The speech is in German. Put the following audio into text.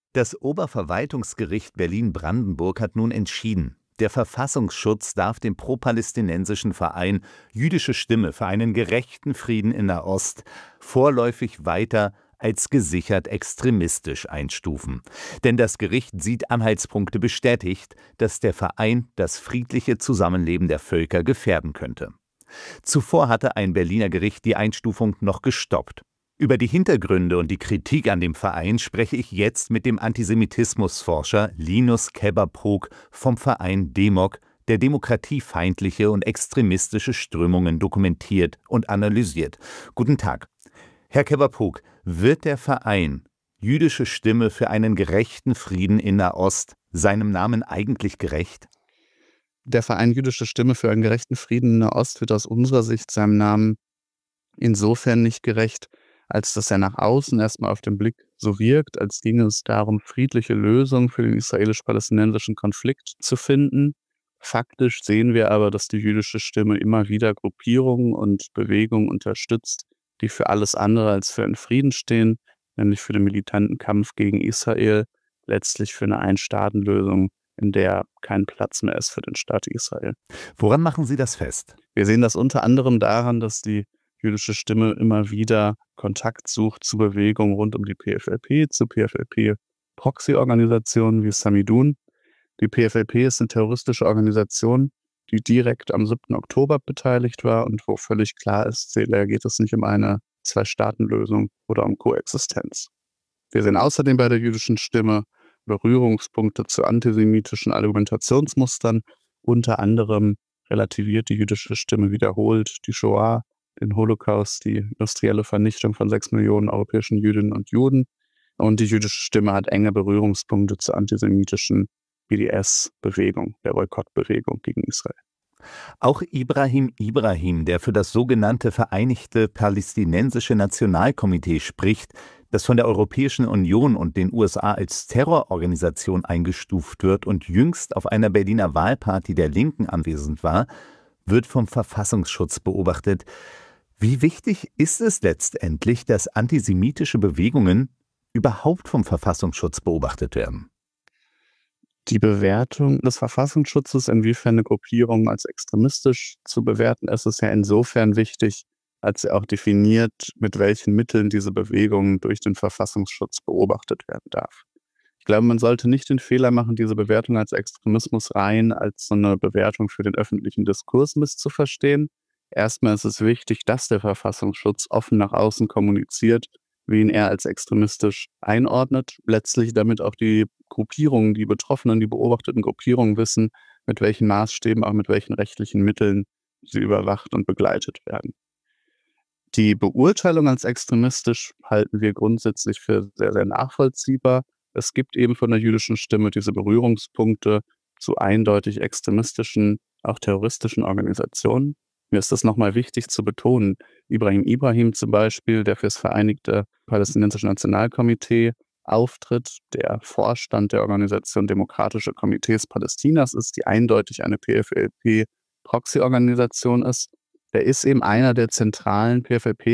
Das Oberverwaltungsgericht Berlin-Brandenburg hat nun entschieden, der Verfassungsschutz darf dem pro-palästinensischen Verein Jüdische Stimme für einen gerechten Frieden in Nahost vorläufig weiter als gesichert extremistisch einstufen. Denn das Gericht sieht Anhaltspunkte bestätigt, dass der Verein das friedliche Zusammenleben der Völker gefährden könnte. Zuvor hatte ein Berliner Gericht die Einstufung noch gestoppt. Über die Hintergründe und die Kritik an dem Verein spreche ich jetzt mit dem Antisemitismusforscher Linus Keberpog vom Verein DEMOK, der demokratiefeindliche und extremistische Strömungen dokumentiert und analysiert. Guten Tag. Herr Keberpog, wird der Verein Jüdische Stimme für einen gerechten Frieden in Nahost seinem Namen eigentlich gerecht? Der Verein Jüdische Stimme für einen gerechten Frieden in Nahost wird aus unserer Sicht seinem Namen insofern nicht gerecht, als dass er nach außen erstmal auf den Blick so wirkt, als ginge es darum, friedliche Lösungen für den israelisch-palästinensischen Konflikt zu finden. Faktisch sehen wir aber, dass die jüdische Stimme immer wieder Gruppierungen und Bewegungen unterstützt, die für alles andere als für einen Frieden stehen, nämlich für den militanten Kampf gegen Israel, letztlich für eine Einstaatenlösung, in der kein Platz mehr ist für den Staat Israel. Woran machen Sie das fest? Wir sehen das unter anderem daran, dass die jüdische Stimme immer wieder Kontakt sucht zu Bewegungen rund um die PFLP, zu PFLP-Proxy-Organisationen wie Samidun. Die PFLP ist eine terroristische Organisation, die direkt am 7. Oktober beteiligt war und wo völlig klar ist, da geht es nicht um eine Zwei-Staaten-Lösung oder um Koexistenz. Wir sehen außerdem bei der jüdischen Stimme Berührungspunkte zu antisemitischen Argumentationsmustern. Unter anderem relativiert die jüdische Stimme wiederholt die Shoah, den Holocaust, die industrielle Vernichtung von 6 Millionen europäischen Jüdinnen und Juden. Und die jüdische Stimme hat enge Berührungspunkte zur antisemitischen BDS-Bewegung, der Boykottbewegung gegen Israel. Auch Ibrahim Ibrahim, der für das sogenannte Vereinigte Palästinensische Nationalkomitee spricht, das von der Europäischen Union und den USA als Terrororganisation eingestuft wird und jüngst auf einer Berliner Wahlparty der Linken anwesend war, wird vom Verfassungsschutz beobachtet. Wie wichtig ist es letztendlich, dass antisemitische Bewegungen überhaupt vom Verfassungsschutz beobachtet werden? Die Bewertung des Verfassungsschutzes, inwiefern eine Gruppierung als extremistisch zu bewerten ist, ist ja insofern wichtig, als er auch definiert, mit welchen Mitteln diese Bewegung durch den Verfassungsschutz beobachtet werden darf. Ich glaube, man sollte nicht den Fehler machen, diese Bewertung als Extremismus rein als so eine Bewertung für den öffentlichen Diskurs misszuverstehen. Erstmal ist es wichtig, dass der Verfassungsschutz offen nach außen kommuniziert, wen er als extremistisch einordnet. Letztlich damit auch die Gruppierungen, die Betroffenen, die beobachteten Gruppierungen wissen, mit welchen Maßstäben, auch mit welchen rechtlichen Mitteln sie überwacht und begleitet werden. Die Beurteilung als extremistisch halten wir grundsätzlich für sehr, sehr nachvollziehbar. Es gibt eben von der jüdischen Stimme diese Berührungspunkte zu eindeutig extremistischen, auch terroristischen Organisationen. Mir ist das nochmal wichtig zu betonen. Ibrahim Ibrahim zum Beispiel, der für das Vereinigte Palästinensische Nationalkomitee auftritt, der Vorstand der Organisation Demokratische Komitees Palästinas ist, die eindeutig eine PFLP-Proxy-Organisation ist. Der ist eben einer der zentralen PFLP